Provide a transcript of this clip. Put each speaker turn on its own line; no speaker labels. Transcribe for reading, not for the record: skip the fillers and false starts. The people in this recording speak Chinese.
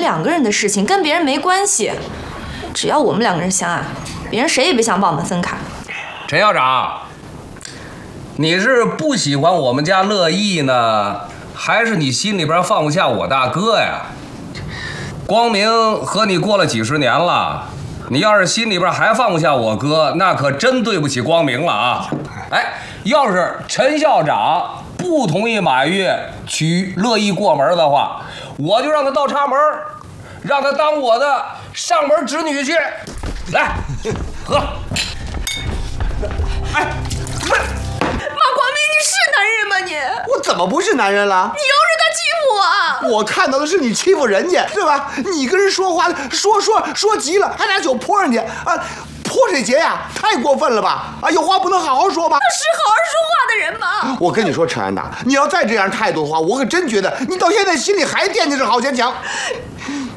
两个人的事情，跟别人没关系。只要我们两个人相爱，别人谁也别想把我们分开。
陈校长，你是不喜欢我们家乐意呢，还是你心里边放不下我大哥呀？光明和你过了几十年了，你要是心里边还放不下我哥，那可真对不起光明了啊！哎，要是陈校长不同意马月娶乐意过门的话，我就让他倒插门，让他当我的上门侄女婿。来，喝。
哎，
马光明，你是男人吗你？
我怎么不是男人了？
你又是他欺负我！
我看到的是你欺负人家，对吧？你跟人说话说急了，还拿酒泼人家啊！泼谁节呀？太过分了吧！啊，有话不能好好说吗？
他是好好说话的人吗？
我跟你说，陈安达，你要再这样态度的话，我可真觉得你到现在心里还惦记着郝建强。